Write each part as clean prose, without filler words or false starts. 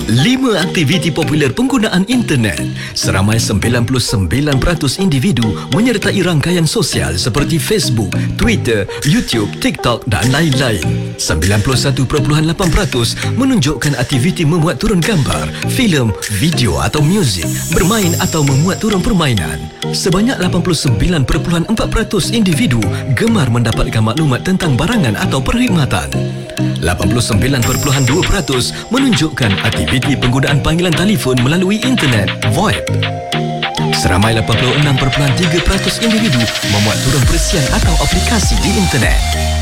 5 aktiviti popular penggunaan internet. Seramai 99% individu menyertai rangkaian sosial seperti Facebook, Twitter, YouTube, TikTok dan lain-lain. 91.8% menunjukkan aktiviti memuat turun gambar, filem, video atau muzik, bermain atau memuat turun permainan. Sebanyak 89.4% individu gemar mendapatkan maklumat tentang barangan atau perkhidmatan. 89.2% menunjukkan aktiviti penggunaan panggilan telefon melalui internet (VoIP). Seramai 86.3% individu memuat turun perisian atau aplikasi di internet.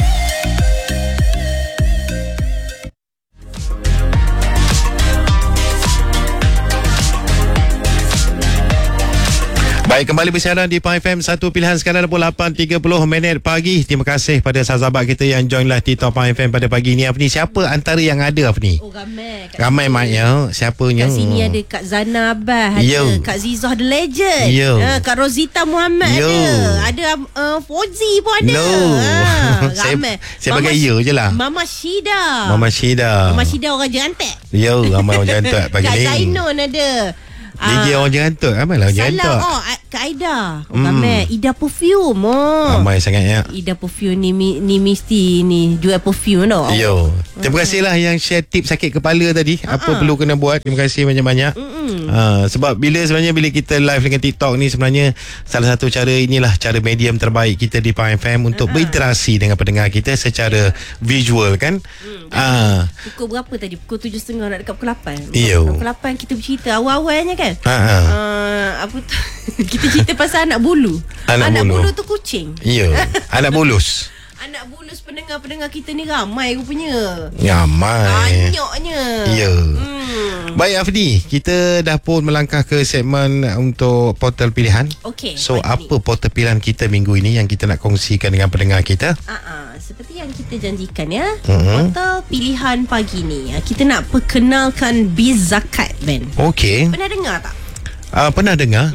Baik, kembali bersiaran di Pahang FM 1 pilihan sekarang pukul 8.30 pagi. Terima kasih pada sahabat kita yang join lah di Top Pahang FM pada pagi ni. Apa ni? Siapa antara yang ada apa ni? Oh, ramai. Ramai maknya. Siapanya? Kat sini ada Kak Zana Abbas, ada Kak Zizah The Legend, Kak Rozita Muhammad ada Fauzi pun ada. Ramai. Saya pakai je lah. Mama Syida orang Jerantek. Ramai orang Jerantek pagi ni. Kak Zainun ada. DJ orang Jerantek. Ramai lah orang Jerantek. Kak Aida. Ramai. Ida Perfume. Ramai sangat ya. Ida Perfume ni mesti ni jual perfume tau. Terima kasih lah yang share tips sakit kepala tadi. Apa perlu kena buat. Terima kasih banyak-banyak. Sebab bila kita live dengan TikTok ni, sebenarnya salah satu cara inilah cara medium terbaik kita di Pahang FM untuk berinteraksi dengan pendengar kita secara visual kan. Pukul berapa tadi? Pukul 7.30 nak dekat pukul 8. Pukul 8 kita bercerita awal-awalnya kan. Apa tu? Kita cerita pasal anak bulu. Anak bulu tu kucing. Anak bulus. Anak bulus pendengar-pendengar kita ni ramai rupanya. Ramai. Banyaknya. Baik Afni, kita dah pun melangkah ke segmen untuk portal pilihan. So apa portal pilihan kita minggu ini yang kita nak kongsikan dengan pendengar kita? Seperti yang kita janjikan ya, portal pilihan pagi ni kita nak perkenalkan BizZakat, Ben. Pernah dengar tak? Pernah dengar.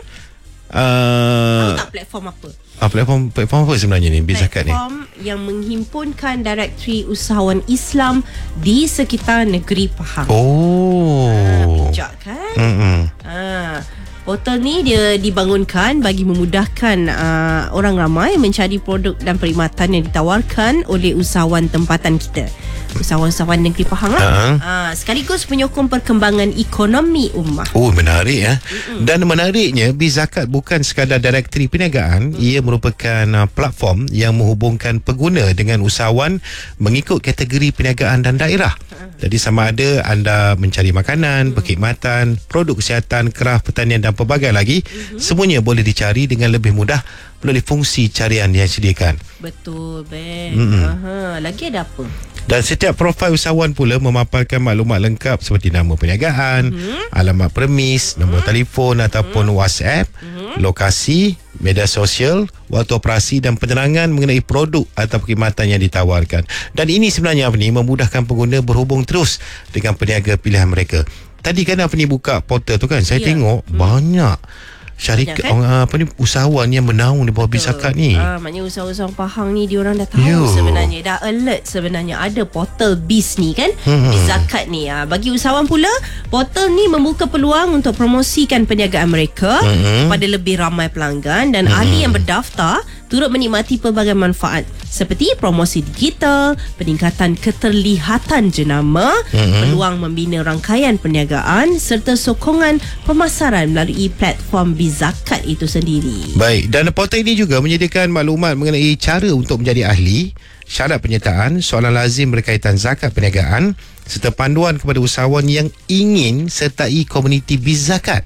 Tahu tak platform apa? Platform apa sebenarnya ni BizZakat ni? Platform yang menghimpunkan directory usahawan Islam di sekitar negeri Pahang. Bijak kan? Portal ni dia dibangunkan bagi memudahkan orang ramai mencari produk dan perkhidmatan yang ditawarkan oleh usahawan tempatan kita, usahawan-usahawan negeri Pahang lah. Sekaligus menyokong perkembangan ekonomi ummah. Menarik ya. Dan menariknya BizZakat bukan sekadar direktori perniagaan. Ia merupakan platform yang menghubungkan pengguna dengan usahawan mengikut kategori perniagaan dan daerah. Jadi sama ada anda mencari makanan, perkhidmatan, produk kesihatan, kraf, pertanian dan pelbagai lagi, semuanya boleh dicari dengan lebih mudah melalui fungsi carian yang disediakan. Betul, Ben. Lagi ada apa? Dan setiap profil usahawan pula memaparkan maklumat lengkap seperti nama perniagaan, alamat premis, nombor telefon ataupun WhatsApp, lokasi, media sosial, waktu operasi dan penerangan mengenai produk atau perkhidmatan yang ditawarkan. Dan ini sebenarnya memudahkan pengguna berhubung terus dengan peniaga pilihan mereka. Tadi kan buka portal tu kan, saya tengok banyak syarikat usahawan yang menaung di bawah BizZakat ni. Maknanya usahawan Pahang ni diorang dah tahu sebenarnya, dah alert sebenarnya ada portal Biz ni kan, BizZakat ni. Bagi usahawan pula, portal ni membuka peluang untuk promosikan perniagaan mereka kepada lebih ramai pelanggan dan ahli yang berdaftar turut menikmati pelbagai manfaat seperti promosi digital, peningkatan keterlihatan jenama, peluang membina rangkaian perniagaan serta sokongan pemasaran melalui platform BizZakat itu sendiri. Baik, dan portal ini juga menyediakan maklumat mengenai cara untuk menjadi ahli, syarat penyertaan, soalan lazim berkaitan zakat perniagaan serta panduan kepada usahawan yang ingin sertai komuniti BizZakat.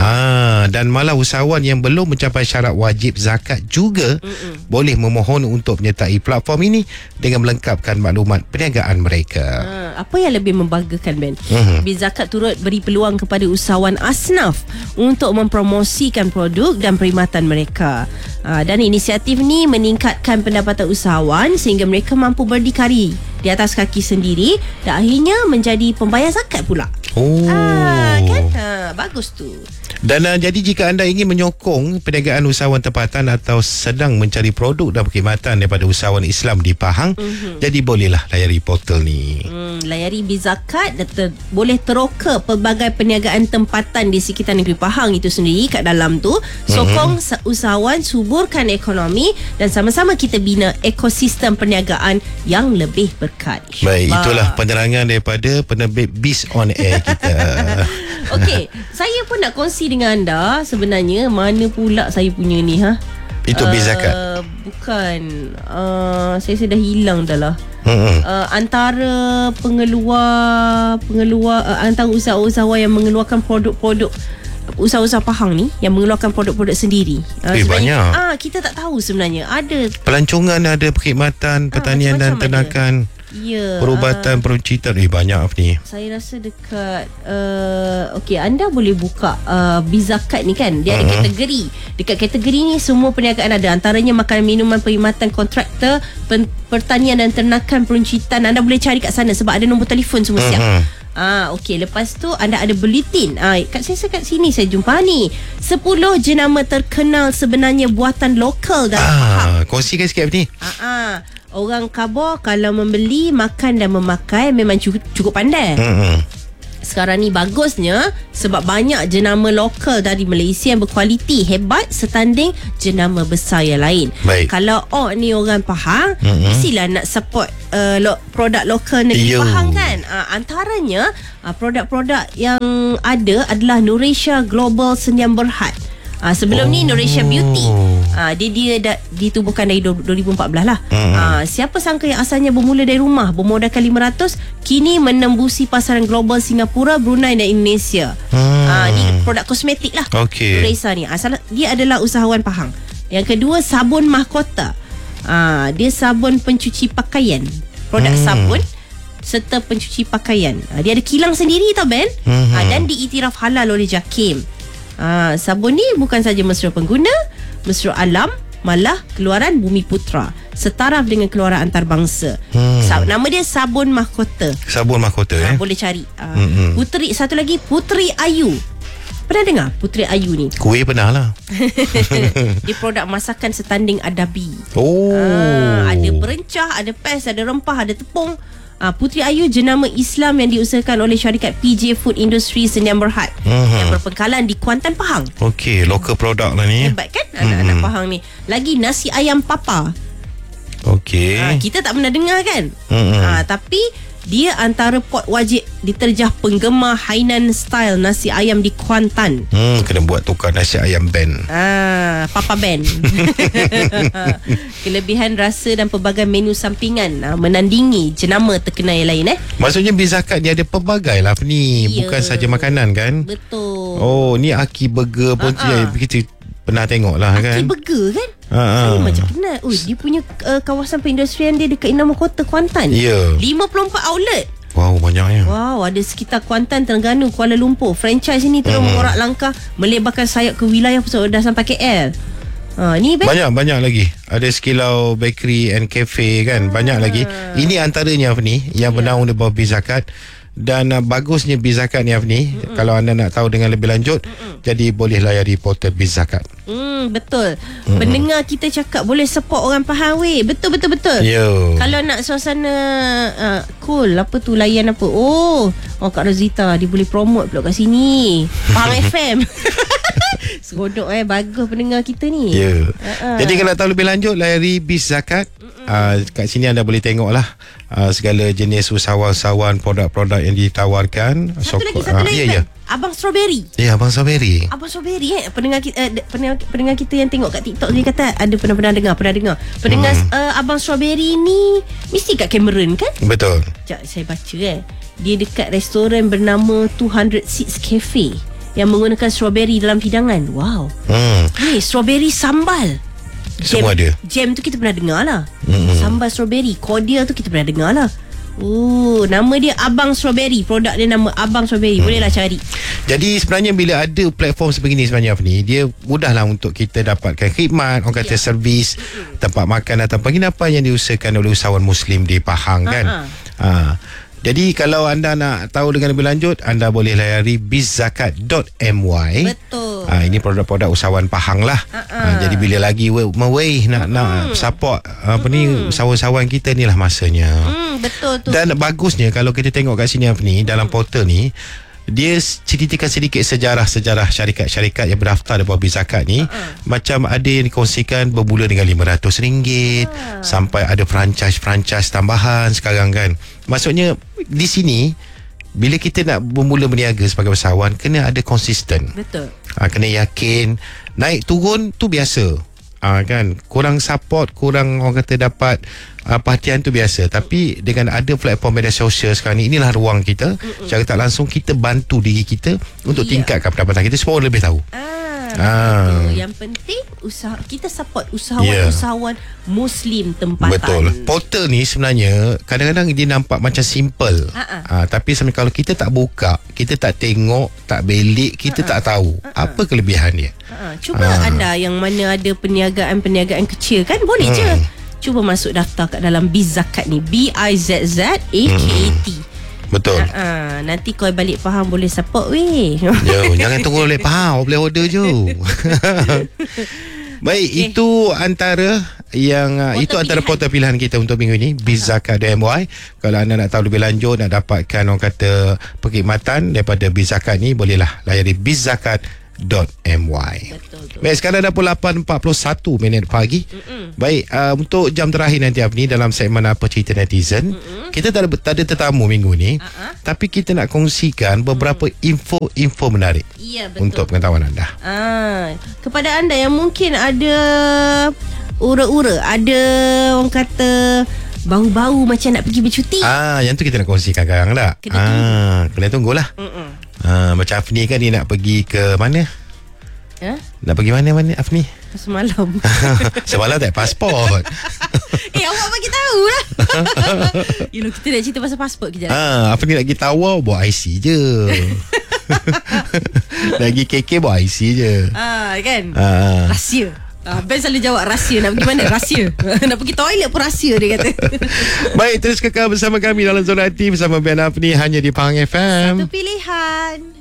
Dan malah usahawan yang belum mencapai syarat wajib zakat juga boleh memohon untuk menyertai platform ini dengan melengkapkan maklumat perniagaan mereka. Apa yang lebih membanggakan, Ben? BizZakat turut beri peluang kepada usahawan asnaf untuk mempromosikan produk dan perkhidmatan mereka. Dan inisiatif ni meningkatkan pendapatan usahawan sehingga mereka mampu berdikari di atas kaki sendiri dan akhirnya menjadi pembayar zakat pula. Kan? Bagus tu. Dan jadi jika anda ingin menyokong perniagaan usahawan tempatan atau sedang mencari produk dan perkhidmatan daripada usahawan Islam di Pahang, jadi bolehlah layari portal ni. Layari BizZakat dan boleh teroka pelbagai perniagaan tempatan di sekitar negeri Pahang itu sendiri. Kat dalam tu sokong usahawan, suburkan ekonomi dan sama-sama kita bina ekosistem perniagaan yang lebih berkat. Baik, itulah penerangan daripada penerbit Biz on Air kita. Okey, saya pun nak kongsi dengan anda sebenarnya mana pula saya punya ni Itu BizZakat. Bukan. Saya dah hilang dah lah. Antara antara usahawan yang mengeluarkan produk-produk, usaha-usaha Pahang ni yang mengeluarkan produk-produk sendiri. Banyak. Kita tak tahu sebenarnya. Ada Pelancongan, ada perkhidmatan, pertanian dan ternakan. Ya. Perubatan, peruncitan. Banyak ni. Saya rasa dekat okey, anda boleh buka BizZakat ni kan. Dia ada kategori. Dekat kategori ni semua perniagaan ada. Antaranya makanan, minuman, perkhidmatan, kontraktor, pertanian dan ternakan, peruncitan. Anda boleh cari kat sana sebab ada nombor telefon semua siap. Okey, lepas tu anda ada bulletin. Kat sini saya jumpa ni 10 jenama terkenal sebenarnya buatan lokal dalam Pahang. Kongsikan sikit ni. Orang Kabor kalau membeli, makan dan memakai memang cukup pandai. Sekarang ni bagusnya sebab banyak jenama lokal dari Malaysia yang berkualiti hebat setanding jenama besar yang lain. Baik. Kalau ni orang Pahang, mestilah nak support produk lokal negeri Pahang kan. Antaranya produk-produk yang ada adalah Nurisha Global Senyum Berhad. Sebelum ni Nurisha Beauty. Dia dah ditubuhkan dari 2014 lah. Siapa sangka yang asalnya bermula dari rumah bermodalkan 500 kini menembusi pasaran global Singapura, Brunei dan Indonesia. Ni produk kosmetik lah. Nurisha ni dia adalah usahawan Pahang. Yang kedua, sabun mahkota. Dia sabun pencuci pakaian. Produk sabun serta pencuci pakaian. Dia ada kilang sendiri tau Ben. Dan diiktiraf halal oleh JAKIM. Sabun ni bukan saja mesra pengguna, mesra alam, malah keluaran Bumi Putra, setaraf dengan keluaran antarabangsa. Nama dia sabun mahkota. Sabun mahkota boleh cari. Puteri, satu lagi Puteri Ayu. Pernah dengar Puteri Ayu ni? Kuih pernah lah. Dia produk masakan setanding Adabi. Ada berencah, ada pes, ada rempah, ada tepung. Puteri Ayu jenama Islam yang diusahakan oleh syarikat PJ Food Industry Senyum Berhad yang berpangkalan di Kuantan, Pahang. Okey, local product lah ni. Hebat kan anak-anak Pahang ni. Lagi nasi ayam papa. Okey. Kita tak pernah dengar kan. Tapi dia antara pot wajib diterjah penggemar Hainan style nasi ayam di Kuantan. Kena buat tukar nasi ayam band. Papa band. Kelebihan rasa dan pelbagai menu sampingan menandingi jenama terkenal yang lain. Maksudnya BizZakat ni ada pelbagai lah ni. Bukan saja makanan kan. Betul. Ni Aki Burger pun kita pernah tengok lah kan. Aki Burger kan. Saya macam kenal. Dia punya kawasan perindustrian dia dekat Inama Kota Kuantan. 54 outlet. Wow, banyaknya. Wow, ada sekitar Kuantan, Terengganu, Kuala Lumpur. Franchise ini terus mengorak langkah melebarkan sayap ke wilayah dah sampai KL. Ni banyak lagi. Ada Sekilau Bakery and Cafe kan. Banyak lagi. Ini antaranya ni yang bernaung di bawah BizZakat. Dan bagusnya BizZakat ni Afni, kalau anda nak tahu dengan lebih lanjut, jadi boleh layari portal BizZakat. Betul. Pendengar kita cakap boleh support orang Pahang weh. Betul. Kalau nak suasana cool, apa tu, layan apa? Kak Rozita dia boleh promote pula kat sini. Pahang FM. Serodok bagus pendengar kita ni. Jadi kalau tahu lebih lanjut, layari BizZakat. Kat sini anda boleh tengok lah segala jenis usahawan-usahawan, produk-produk yang ditawarkan. Satu lagi. Abang Strawberry. Abang Strawberry. Abang Strawberry pendengar kita yang tengok kat TikTok dia kata ada pernah dengar. Pendengar Abang Strawberry ni mesti kat Cameron kan? Betul. Sekejap saya baca dia dekat restoran bernama 200 Seats Cafe yang menggunakan strawberry dalam hidangan. Wow. Ni strawberry sambal. Semua ada. Jam tu kita pernah dengar lah. Sambal strawberry. Cordial tu kita pernah dengar lah. Nama dia Abang Strawberry. Produk dia nama Abang Strawberry. Bolehlah cari. Jadi sebenarnya bila ada platform sebegini sebenarnya ni, dia mudahlah untuk kita dapatkan khidmat, orang kata servis, tempat makan atau penginapan yang diusahakan oleh usahawan Muslim di Pahang kan. Jadi kalau anda nak tahu dengan lebih lanjut, anda boleh layari bizzakat.my. Betul. Ini produk-produk usahawan Pahang lah. Jadi bila lagi nak support usahawan-usahawan kita ni lah masanya. Betul tu. Dan bagusnya kalau kita tengok kat sini ni dalam portal ni, dia ceritakan sedikit sejarah-sejarah syarikat-syarikat yang berdaftar di bawah Bizzakat ni. Macam ada yang dikongsikan bermula dengan RM500 sampai ada franchise tambahan sekarang kan. Maksudnya di sini bila kita nak bermula berniaga sebagai usahawan, kena ada konsisten. Betul. Kena yakin. Naik turun tu biasa. Kan, kurang support, kurang orang kata dapat perhatian tu biasa. Tapi dengan ada platform media sosial sekarang ni, inilah ruang kita. Secara tak langsung kita bantu diri kita untuk tingkatkan pendapatan kita. Semua orang lebih tahu. Yang penting kita support usahawan-usahawan Muslim tempatan. Betul. Portal ni sebenarnya kadang-kadang dia nampak macam simple. Tapi sebenarnya kalau kita tak buka, kita tak tengok, tak belik, kita tak tahu apa kelebihan dia. Cuba anda yang mana ada perniagaan kecil kan, boleh je cuba masuk daftar kat dalam Bizzakat ni, BIZZAKAT. Betul. Nanti kau balik Pahang boleh support weh. Jangan tunggu balik Pahang, boleh order je. Baik, itu antara portal pilihan kita untuk minggu ini, bizzakat.my. Kalau anda nak tahu lebih lanjut, nak dapatkan orang kata perkhidmatan daripada Bizzakat ni, bolehlah layari bizzakat.my. Baik, sekarang dah pukul 8.41 pagi. Baik, untuk jam terakhir nanti Afni dalam segmen Apa Cerita Netizen, kita tak ada tetamu minggu ni, tapi kita nak kongsikan beberapa info menarik. Ya, betul. Untuk pengetahuan anda. Kepada anda yang mungkin ada ura-ura, ada orang kata bau-bau macam nak pergi bercuti. Yang tu kita nak kongsikan sekarang tak? Kena tunggulah. Macam Afni kan dia nak pergi ke mana? Nak pergi mana Afni? Semalam. Semalam tak pasport. Awak bagi tahu lah. Kita nak cerita pasal pasport kejap. Afni nak pergi Tawau, bawa IC je. Lagi KK bawa IC je. Kan? Rahsia. Ben selalu jawab rahsia. Nak pergi mana? Rahsia. Nak pergi toilet pun rahsia, dia kata. Baik, terus kekal bersama kami dalam Zona Hati bersama Ben Afni hanya di Pahang FM. Satu pilihan.